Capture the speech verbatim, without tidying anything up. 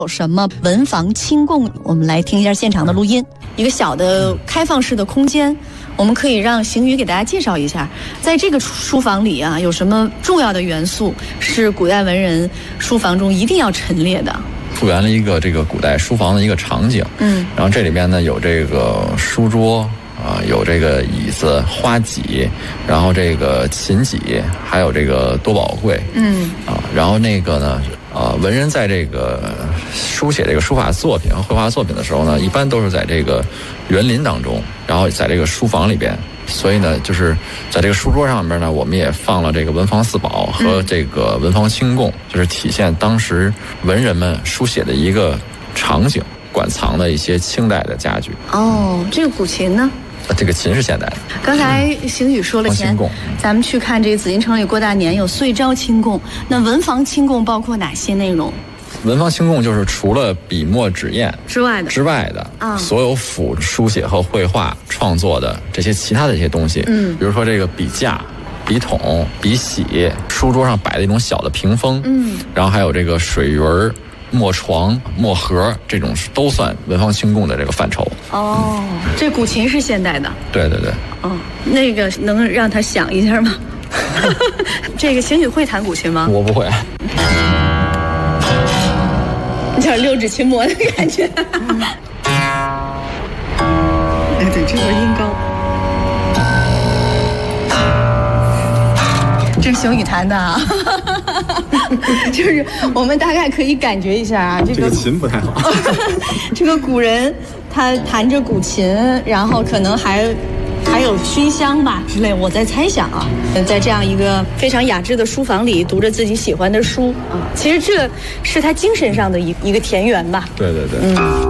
有什么文房清供？我们来听一下现场的录音。一个小的开放式的空间，我们可以让邢宇给大家介绍一下，在这个书房里啊，有什么重要的元素是古代文人书房中一定要陈列的？ 复原了一个这个古代书房的一个场景，嗯，然后这里边呢有这个书桌啊、呃，有这个椅子、花几，然后这个琴几，还有这个多宝柜，嗯啊，然后那个呢。呃，文人在这个书写这个书法作品和绘画作品的时候呢，一般都是在这个园林当中，然后在这个书房里边。所以呢，就是在这个书桌上面呢，我们也放了这个文房四宝和这个文房清供，就是体现当时文人们书写的一个场景，馆藏的一些清代的家具。 哦，这个古琴呢？ 这个琴是现代的。 刚才邢宇说了前，咱们去看这个紫禁城里过大年有岁朝清供，那文房清供包括哪些内容？ 文房清供就是除了笔墨纸砚之外的之外的啊，所有辅书写和绘画创作的这些其他的一些东西，嗯，比如说这个笔架、笔筒、笔洗，书桌上摆的一种小的屏风，嗯，然后还有这个水鱼儿。墨床、墨盒这种都算文房清供的这个范畴。 哦，这古琴是现代的。 对对对。 哦，那个能让他想一下吗？这个邢宇会弹古琴吗？ 我不会。 有点六指琴魔的感觉。哎，对，这会音高。这是邢宇弹的啊，就是我们大概可以感觉一下啊，这个、 这个琴不太好。 这个古人他弹着古琴，然后可能还还有熏香吧之类，我在猜想啊，在这样一个非常雅致的书房里读着自己喜欢的书啊，其实这是他精神上的一一个田园吧。 对对对。嗯。